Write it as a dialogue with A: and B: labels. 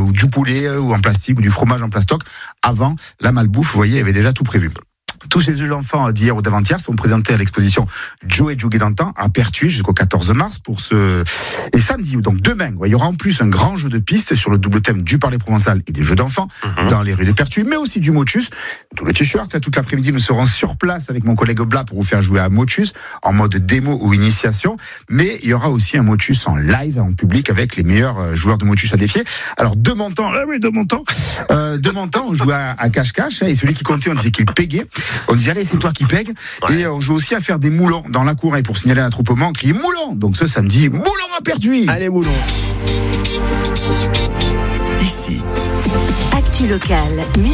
A: ou du poulet ou en plastique ou du fromage en plastoc. Avant la malbouffe, vous voyez, il y avait déjà tout prévu. Tous ces jeux d'enfants d'hier ou d'avant-hier sont présentés à l'exposition Joe et Jouget d'antan à Pertuis jusqu'au 14 mars et samedi, donc demain, il y aura en plus un grand jeu de piste sur le double thème du parler provençal et des jeux d'enfants dans les rues de Pertuis, mais aussi du motus, tout le t-shirt. Toute l'après-midi, nous serons sur place avec mon collègue Blas pour vous faire jouer à motus en mode démo ou initiation, mais il y aura aussi un motus en live, en public, avec les meilleurs joueurs de motus à défier. Alors de mon temps, on jouait à cache-cache, et celui qui comptait, on disait qu'il pégait. On disait, allez, c'est toi qui pègue. Ouais. Et on joue aussi à faire des moulons dans la cour. Et pour signaler un attroupement, on crie moulon. Donc ce samedi, moulon à Pertuis.
B: Allez, moulon.
C: Ici. Actu locale.